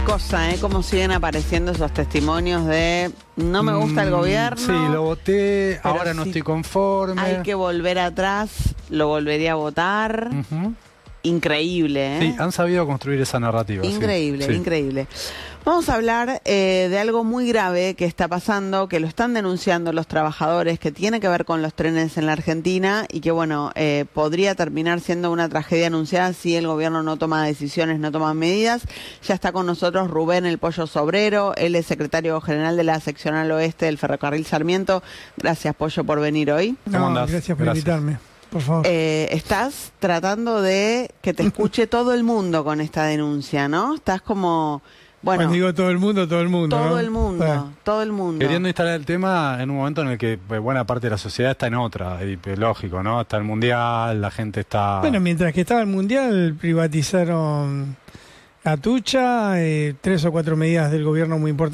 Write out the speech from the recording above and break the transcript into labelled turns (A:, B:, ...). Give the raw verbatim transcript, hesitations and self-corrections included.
A: Cosa, ¿eh? Cómo siguen apareciendo esos testimonios de no me gusta el gobierno.
B: Sí, lo voté, ahora no
A: si
B: estoy conforme.
A: Hay que volver atrás, lo volvería a votar.
B: Uh-huh.
A: Increíble, ¿eh?
B: Sí, han sabido construir esa narrativa.
A: Increíble,
B: sí.
A: increíble. Vamos a hablar eh, de algo muy grave que está pasando, que lo están denunciando los trabajadores, que tiene que ver con los trenes en la Argentina y que, bueno, eh, podría terminar siendo una tragedia anunciada si el gobierno no toma decisiones, no toma medidas. Ya está con nosotros Rubén El Pollo Sobrero, él es secretario general de la seccional oeste del Ferrocarril Sarmiento. Gracias, Pollo, por venir hoy.
C: No, gracias por gracias. invitarme. Por favor.
A: Eh, estás tratando de que te escuche todo el mundo con esta denuncia, ¿no? Estás como... Bueno,
C: Cuando digo todo el mundo, todo el mundo.
A: Todo
C: ¿no?
A: el mundo,
C: Bueno.
A: todo el mundo.
B: Queriendo instalar el tema en un momento en el que pues, buena parte de la sociedad está en otra, y pues, lógico, ¿no? Está el mundial, la gente está...
C: Bueno, mientras que estaba el mundial, privatizaron Atucha, eh, tres o cuatro medidas del gobierno muy importantes.